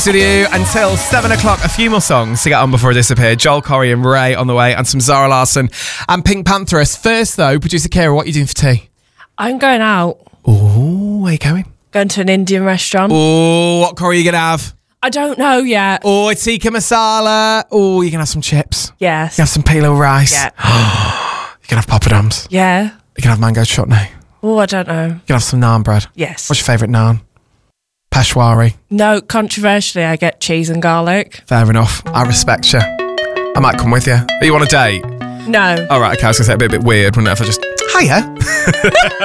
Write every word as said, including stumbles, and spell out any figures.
Studio until seven o'clock. A few more songs to get on before I disappear. Joel Corey and Ray on the way, and some Zara Larsson and Pink Pantheress. First, though, producer Kira, what are you doing for tea? I'm going out. Oh, where are you going? Going to an Indian restaurant. Oh, what curry are you going to have? I don't know yet. Oh, it's tikka masala. Oh, you're going to have some chips. Yes. You have some pilo rice. Yeah. You're going to have poppadoms. Yeah. You're going to have mango chutney. Oh, I don't know. You're going to have some naan bread. Yes. What's your favourite naan? Peshwari. No, controversially, I get cheese and garlic. Fair enough. I respect you. I might come with you. Are you on a date? No. All right, okay, I was going to say it'd be a bit weird, wouldn't it, if I just, hiya.